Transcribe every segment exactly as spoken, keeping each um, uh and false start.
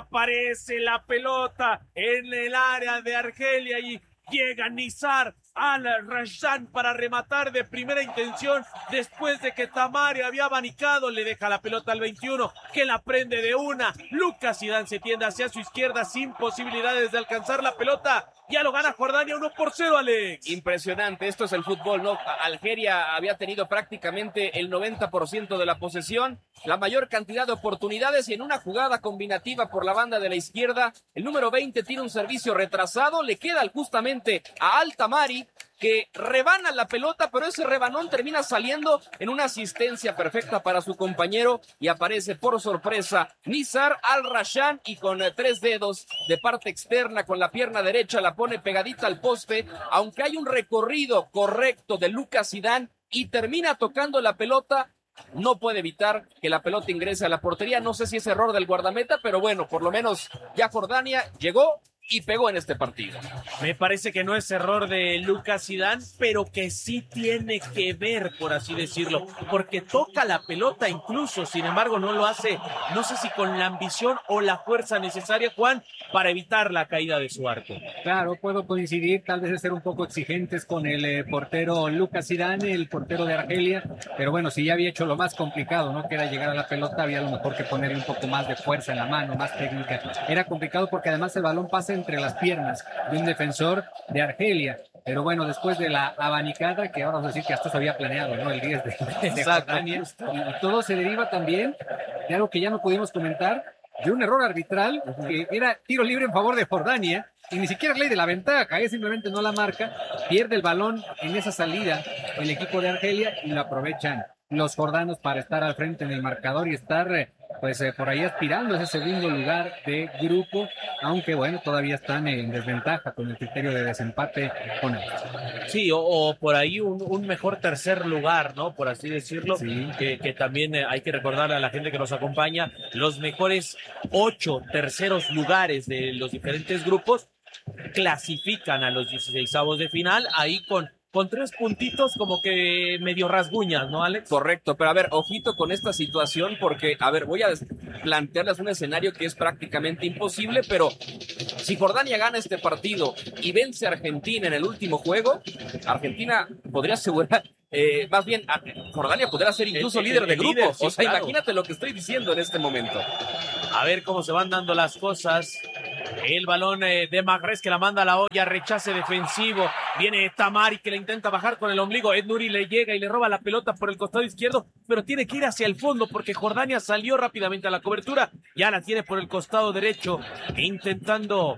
aparece la pelota en el área de Argelia y llega Nizar Al-Rashid para rematar de primera intención después de que Tamari había abanicado. Le deja la pelota al veintiuno que la prende de una. Lucas Zidane se tiende hacia su izquierda sin posibilidades de alcanzar la pelota. Ya lo gana Jordania uno por cero, Alex. Impresionante, esto es el fútbol, ¿no? Algeria había tenido prácticamente el noventa por ciento de la posesión, la mayor cantidad de oportunidades, y en una jugada combinativa por la banda de la izquierda, el número veinte tiene un servicio retrasado, le queda justamente a Al-Tamari, que rebana la pelota, pero ese rebanón termina saliendo en una asistencia perfecta para su compañero, y aparece por sorpresa Nizar Al-Rashid, y con tres dedos de parte externa con la pierna derecha la pone pegadita al poste, aunque hay un recorrido correcto de Lucas Zidane y termina tocando la pelota. No puede evitar que la pelota ingrese a la portería. No sé si es error del guardameta, pero bueno, por lo menos ya Jordania llegó y pegó en este partido. Me parece que no es error de Lucas Zidane, pero que sí tiene que ver, por así decirlo, porque toca la pelota incluso, sin embargo no lo hace, no sé si con la ambición o la fuerza necesaria, Juan, para evitar la caída de su arco. Claro, puedo coincidir, tal vez de ser un poco exigentes con el eh, portero Lucas Zidane, el portero de Argelia, pero bueno, si ya había hecho lo más complicado, ¿no? Que era llegar a la pelota, había a lo mejor que ponerle un poco más de fuerza en la mano, más técnica. Era complicado porque además el balón pasa entre las piernas de un defensor de Argelia. Pero bueno, después de la abanicada, que ahora vamos a decir que hasta se había planeado, ¿no? El diez de, de Jordania, y, y todo se deriva también de algo que ya no pudimos comentar, de un error arbitral, uh-huh. que era tiro libre en favor de Jordania, y ni siquiera es ley de la ventaja, ¿eh? Simplemente no la marca, pierde el balón en esa salida el equipo de Argelia, y lo aprovechan los jordanos para estar al frente en el marcador y estar eh, pues eh, por ahí aspirando a ese segundo lugar de grupo, aunque bueno, todavía están en desventaja con el criterio de desempate con ellos. Sí, o, o por ahí un, un mejor tercer lugar, ¿no? Por así decirlo, sí. que, que también eh, hay que recordar a la gente que nos acompaña, los mejores ocho terceros lugares de los diferentes grupos clasifican a los dieciseisavos de final, ahí con con tres puntitos como que medio rasguñas, ¿no, Alex? Correcto, pero a ver, ojito con esta situación porque, a ver, voy a plantearles un escenario que es prácticamente imposible, pero si Jordania gana este partido y vence a Argentina en el último juego, Argentina podría asegurar, eh, más bien, Jordania podría ser incluso el, el, líder de el grupo, líder, sí, o sea, claro. Imagínate lo que estoy diciendo en este momento. A ver cómo se van dando las cosas. El balón eh, de Mahrez que la manda a la olla, rechace defensivo. Viene Tamari que le intenta bajar con el ombligo. Ed Nuri le llega y le roba la pelota por el costado izquierdo, pero tiene que ir hacia el fondo porque Jordania salió rápidamente a la cobertura. Ya la tiene por el costado derecho, intentando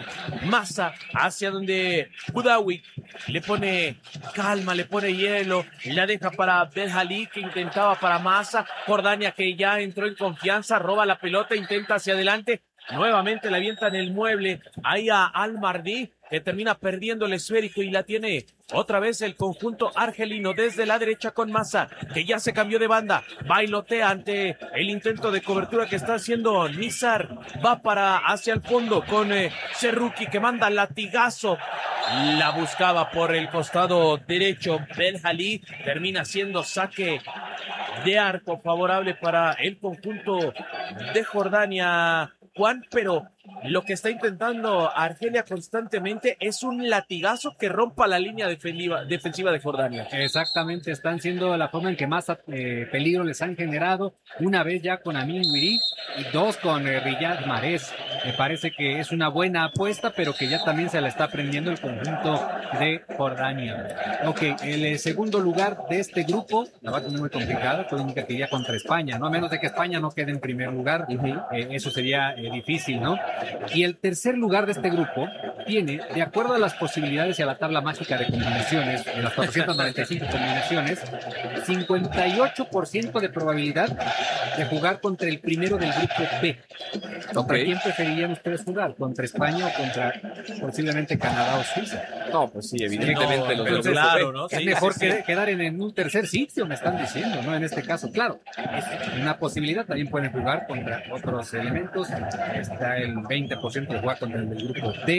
Massa hacia donde Boudaoui le pone calma, le pone hielo, la deja para Belhali que intentaba para Massa. Jordania que ya entró en confianza, roba la pelota, intenta hacia adelante. Nuevamente la avienta en el mueble ahí a Al-Mardi, que termina perdiendo el esférico y la tiene otra vez el conjunto argelino desde la derecha con Massa, que ya se cambió de banda, bailotea ante el intento de cobertura que está haciendo Nizar, va para hacia el fondo con eh, Serruki que manda latigazo, la buscaba por el costado derecho, Belhali termina siendo saque de arco favorable para el conjunto de Jordania, Juan, pero lo que está intentando Argelia constantemente es un latigazo que rompa la línea defensiva, defensiva de Jordania. Exactamente, están siendo la forma en que más eh, peligro les han generado, una vez ya con Amin Wiri y dos con eh, Riyad Mahrez. Me parece que es una buena apuesta, pero que ya también se la está aprendiendo el conjunto de Jordania. Ok, el eh, segundo lugar de este grupo, la va a tener muy complicada, todo indica que ya contra España, ¿no? A menos de que España no quede en primer lugar, uh-huh. eh, eso sería eh, difícil, ¿no? Y el tercer lugar de este grupo tiene, de acuerdo a las posibilidades y a la tabla mágica de combinaciones, de las cuatrocientas noventa y cinco combinaciones, cincuenta y ocho por ciento de probabilidad de jugar contra el primero del grupo B. ¿Contra okay. quién preferirían ustedes jugar? ¿Contra España o contra posiblemente Canadá o Suiza? No, pues sí, evidentemente. No, los pero claro, ¿no? Es sí, mejor sí, que, sí. quedar en, en un tercer sitio, me están diciendo, ¿no? En este caso, claro, es una posibilidad. También pueden jugar contra otros elementos. Está el veinte por ciento de jugar contra el del grupo D,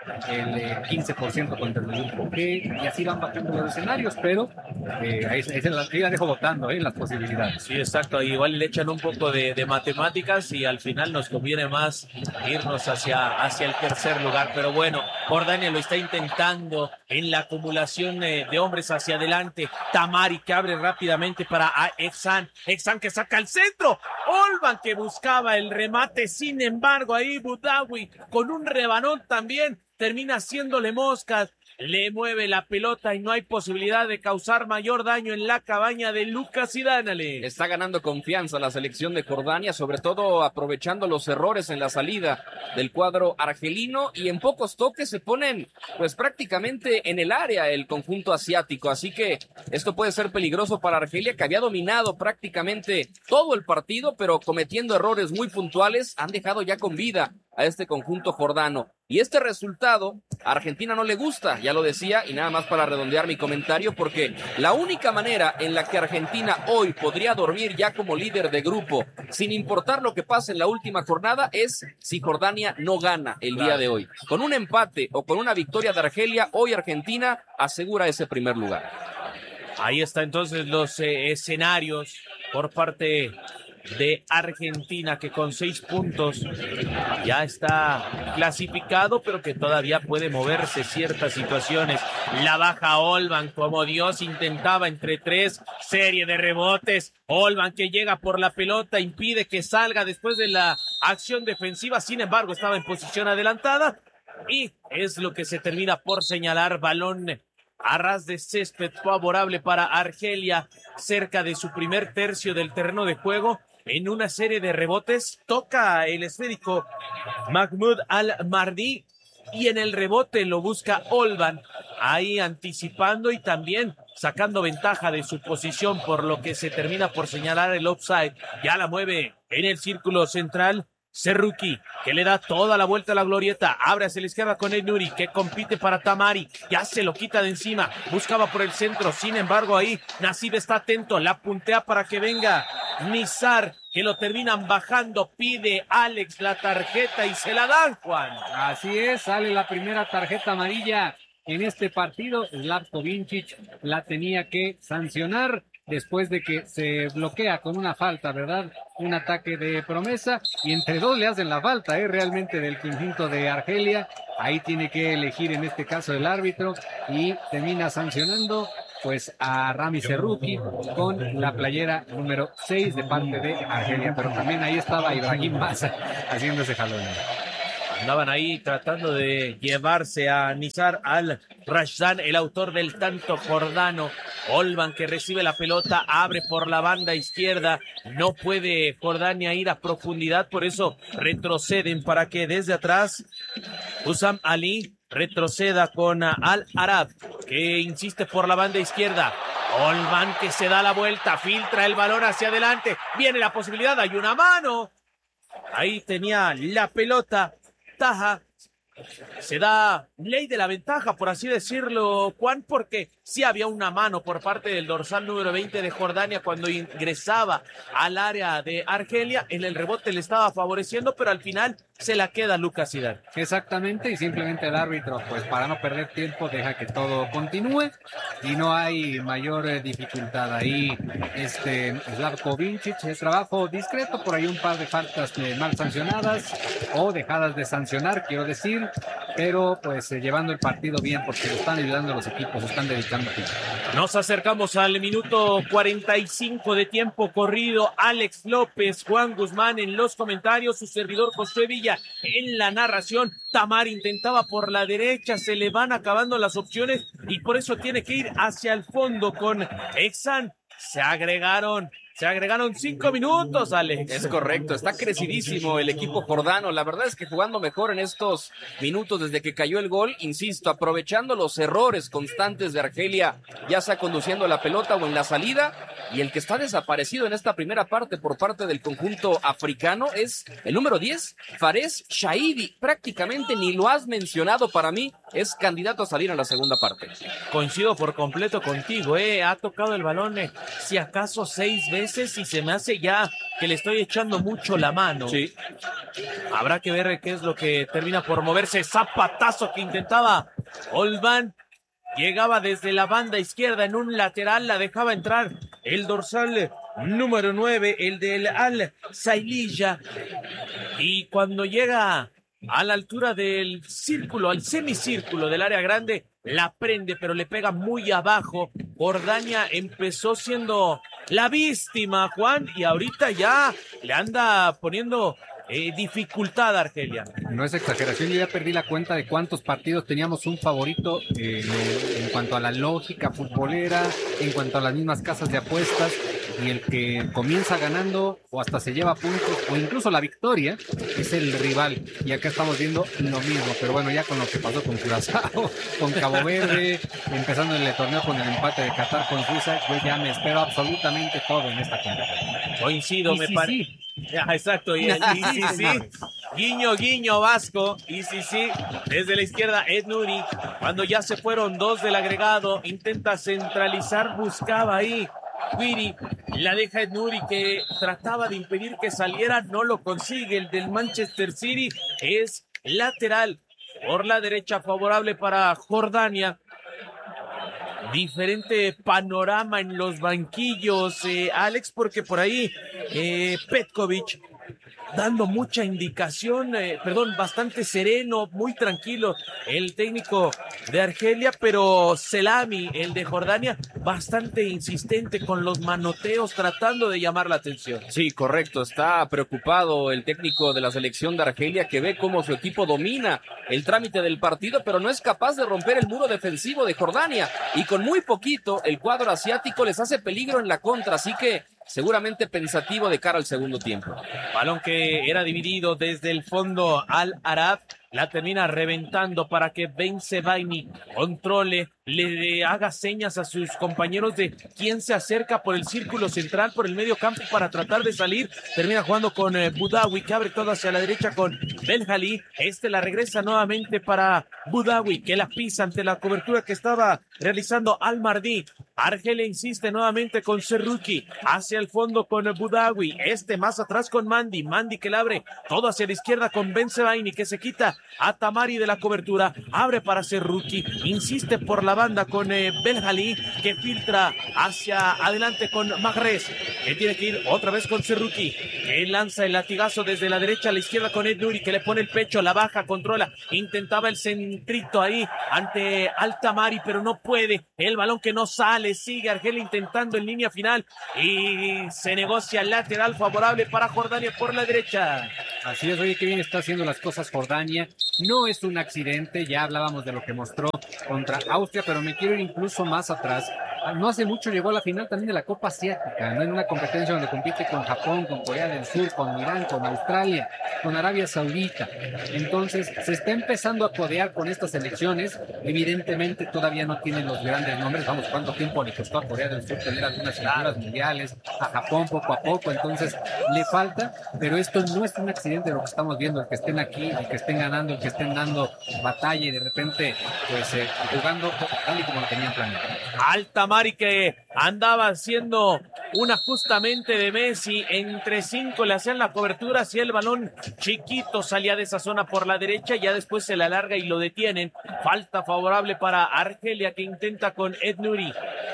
el eh, quince por ciento contra el grupo G, y así van bajando los escenarios, pero eh, ahí, ahí, se la, ahí la dejo votando, eh, las posibilidades. Sí, exacto, igual le echan un poco de, de matemáticas y al final nos conviene más irnos hacia, hacia el tercer lugar, pero bueno, Jordania lo está intentando en la acumulación eh, de hombres hacia adelante. Tamari que abre rápidamente para Exan, Exan que saca al centro, Olban que buscaba el remate, sin embargo ahí Boudaoui con un rebanón también termina haciéndole moscas, le mueve la pelota y no hay posibilidad de causar mayor daño en la cabaña de Lucas Zidane. Está ganando confianza la selección de Jordania, sobre todo aprovechando los errores en la salida del cuadro argelino, y en pocos toques se ponen pues prácticamente en el área el conjunto asiático, así que esto puede ser peligroso para Argelia, que había dominado prácticamente todo el partido, pero cometiendo errores muy puntuales han dejado ya con vida a este conjunto jordano. Y este resultado a Argentina no le gusta, ya lo decía, y nada más para redondear mi comentario, porque la única manera en la que Argentina hoy podría dormir ya como líder de grupo, sin importar lo que pase en la última jornada, es si Jordania no gana el día de hoy. Con un empate o con una victoria de Argelia, hoy Argentina asegura ese primer lugar. Ahí está entonces los eh, escenarios por parte de Argentina, que con seis puntos ya está clasificado, pero que todavía puede moverse ciertas situaciones. La baja Olban, como Dios intentaba entre tres, serie de rebotes. Olban que llega por la pelota, impide que salga después de la acción defensiva, sin embargo estaba en posición adelantada y es lo que se termina por señalar. Balón a ras de césped favorable para Argelia, cerca de su primer tercio del terreno de juego. En una serie de rebotes toca el esférico Mahmoud Al-Mardi y en el rebote lo busca Olban, ahí anticipando y también sacando ventaja de su posición, por lo que se termina por señalar el offside. Ya la mueve en el círculo central Serruki, que le da toda la vuelta a la glorieta, abre hacia la izquierda con El Nuri, que compite para Tamari, ya se lo quita de encima, buscaba por el centro, sin embargo ahí Nassib está atento, la puntea para que venga Nizar, que lo terminan bajando, pide Alex la tarjeta y se la dan, Juan. Así es, sale la primera tarjeta amarilla en este partido. Zlatko Vincic la tenía que sancionar después de que se bloquea con una falta, ¿verdad? Un ataque de promesa y entre dos le hacen la falta, ¿eh? Realmente del conjunto de Argelia. Ahí tiene que elegir en este caso el árbitro y termina sancionando pues a Rami Serruki con la playera número seis de parte de Argelia, pero también ahí estaba Ibrahim Massa haciendo ese jalón. Andaban ahí tratando de llevarse a Nizar Al-Rashdan, el autor del tanto jordano. Olban que recibe la pelota, abre por la banda izquierda, no puede Jordania ir a profundidad, por eso retroceden para que desde atrás Hussam Ali retroceda con Al-Arab, que insiste por la banda izquierda. Olban que se da la vuelta, filtra el balón hacia adelante, viene la posibilidad, hay una mano. Ahí tenía la pelota Taha, se da ley de la ventaja, por así decirlo, Juan, porque sí había una mano por parte del dorsal número veinte de Jordania cuando ingresaba al área de Argelia. En el rebote le estaba favoreciendo, pero al final se la queda Lucas Zidane. Exactamente, y simplemente el árbitro, pues para no perder tiempo, deja que todo continúe y no hay mayor eh, dificultad ahí. Este Zlatko Vincic, es trabajo discreto, por ahí un par de faltas eh, mal sancionadas o dejadas de sancionar, quiero decir, pero pues eh, llevando el partido bien, porque lo están ayudando los equipos, lo están dedicando tiempo. Nos acercamos al minuto cuarenta y cinco de tiempo corrido. Alex López, Juan Guzmán en los comentarios, su servidor José Villa en la narración. Tamar intentaba por la derecha, se le van acabando las opciones y por eso tiene que ir hacia el fondo con Exan. Se agregaron Se agregaron cinco minutos, Alex. Es correcto, está crecidísimo el equipo jordano. La verdad es que jugando mejor en estos minutos desde que cayó el gol, insisto, aprovechando los errores constantes de Argelia, ya sea conduciendo la pelota o en la salida. Y el que está desaparecido en esta primera parte por parte del conjunto africano es el número diez, Fares Shahidi. Prácticamente ni lo has mencionado para mí es candidato a salir en la segunda parte. Coincido por completo contigo, eh. Ha tocado el balón, eh, si acaso seis veces y se me hace ya que le estoy echando mucho la mano. Sí. Habrá que ver qué es lo que termina por moverse. Zapatazo que intentaba Olván. Llegaba desde la banda izquierda en un lateral, la dejaba entrar el dorsal número nueve, el del Al Saililla. Y cuando llega a la altura del círculo, al semicírculo del área grande, la prende, pero le pega muy abajo. Jordania empezó siendo la víctima, Juan, y ahorita ya le anda poniendo eh, dificultad a Argelia. No es exageración, yo ya perdí la cuenta de cuántos partidos teníamos un favorito eh, en cuanto a la lógica futbolera, en cuanto a las mismas casas de apuestas, y el que comienza ganando o hasta se lleva puntos o incluso la victoria es el rival, y acá estamos viendo lo mismo. Pero bueno, ya con lo que pasó con Curazao, con Cabo Verde, empezando el torneo con el empate de Qatar con Suiza, yo ya me espero absolutamente todo en esta competición. Coincido, Y me sí, parece. sí. Ya, exacto, y, y sí, sí, guiño, guiño, Vasco, y sí, sí, desde la izquierda, Ed Nuri, cuando ya se fueron dos del agregado, intenta centralizar, buscaba ahí, Quiri, la deja Ed Nuri, que trataba de impedir que saliera, no lo consigue, el del Manchester City es lateral, por la derecha, favorable para Jordania. Diferente panorama en los banquillos, eh, Alex, porque por ahí eh, Petkovic dando mucha indicación, eh, perdón, bastante sereno, muy tranquilo el técnico de Argelia, pero Selami, el de Jordania, bastante insistente con los manoteos, tratando de llamar la atención. Sí, correcto, está preocupado el técnico de la selección de Argelia, que ve cómo su equipo domina el trámite del partido, pero no es capaz de romper el muro defensivo de Jordania, y con muy poquito el cuadro asiático les hace peligro en la contra, así que seguramente pensativo de cara al segundo tiempo. Balón que era dividido desde el fondo al Arab, la termina reventando para que Ben Sebaini controle, le haga señas a sus compañeros de quién se acerca por el círculo central, por el medio campo para tratar de salir. Termina jugando con eh, Boudaoui, que abre todo hacia la derecha con Belhali. Este la regresa nuevamente para Boudaoui, que la pisa ante la cobertura que estaba realizando Al-Mardi. Argelia insiste nuevamente con Serruki, hacia el fondo con Boudaoui, este más atrás con Mandi, Mandi que la abre todo hacia la izquierda con Ben Sebaini, que se quita a Tamari de la cobertura, abre para Serruki, insiste por la banda con eh, Belhali, que filtra hacia adelante con Mahrez, que tiene que ir otra vez con Serruki, que lanza el latigazo desde la derecha a la izquierda con Ed Nuri, que le pone el pecho, la baja, controla, intentaba el centrito ahí ante Al-Tamari, pero no puede, el balón que no sale, sigue Argelia intentando en línea final y se negocia el lateral favorable para Jordania por la derecha. Así es, oye, qué bien está haciendo las cosas Jordania. No es un accidente, ya hablábamos de lo que mostró contra Austria, pero me quiero ir incluso más atrás. No hace mucho llegó a la final también de la Copa Asiática, ¿no? En una competencia donde compite con Japón, con Corea del Sur, con Irán, con Australia, con Arabia Saudita. Entonces, se está empezando a codear con estas elecciones. Evidentemente, todavía no tienen los grandes nombres. Vamos, ¿cuánto tiempo le costó a Corea del Sur tener algunas figuras mundiales? A Japón poco a poco, entonces le falta, pero esto no es un accidente de lo que estamos viendo, el que estén aquí, el que estén ganando, el que estén dando batalla y de repente, pues, eh, jugando tal y como lo tenían planeado. Al-Tamari, que andaba haciendo una justamente de Messi, entre cinco le hacían la cobertura, hacia el balón chiquito, salía de esa zona por la derecha, ya después se la alarga y lo detienen. Falta favorable para Argelia, que intenta con Ed Nuri,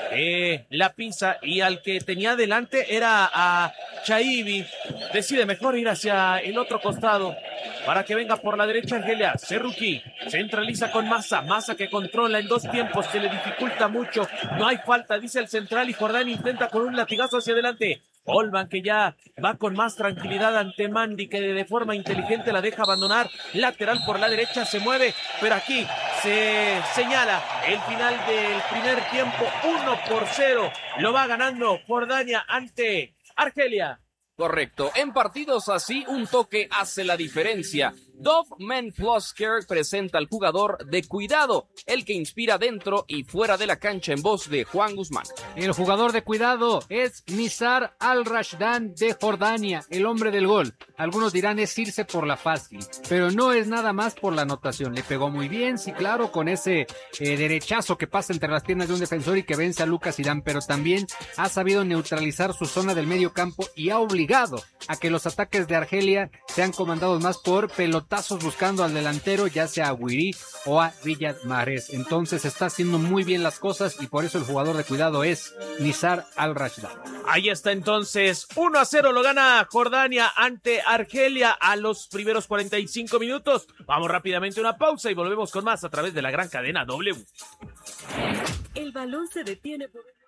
eh, la pisa, y al que tenía delante era a Chaibi, decide mejor ir hacia el otro costado para que venga por la derecha Argelia. Serruki centraliza con Massa, Massa que controla en dos tiempos, se le dificulta mucho, no hay falta, dice el central, y Jordania intenta con un latigazo hacia adelante. Olban, que ya va con más tranquilidad ante Mandi, que de forma inteligente la deja abandonar. Lateral por la derecha, se mueve, pero aquí se señala el final del primer tiempo. Uno por cero lo va ganando Jordania ante Argelia. Correcto, en partidos así un toque hace la diferencia. Dove Men Plus Care presenta al jugador de cuidado, el que inspira dentro y fuera de la cancha, en voz de Juan Guzmán. El jugador de cuidado es Nizar Al-Rashdan de Jordania, el hombre del gol. Algunos dirán es irse por la fácil, pero no es nada más por la anotación. Le pegó muy bien, sí, claro, con ese eh, derechazo que pasa entre las piernas de un defensor y que vence a Lucas Zidane, pero también ha sabido neutralizar su zona del medio campo y ha obligado a que los ataques de Argelia sean comandados más por pelotazos buscando al delantero, ya sea a Guiri o a Riyad Mahrez. Entonces está haciendo muy bien las cosas y por eso el jugador de cuidado es Nizar Al-Rashdan. Ahí está entonces, uno a cero lo gana Jordania ante Argelia a los primeros cuarenta y cinco minutos. Vamos rápidamente a una pausa y volvemos con más a través de la gran cadena W. El balón se detiene por...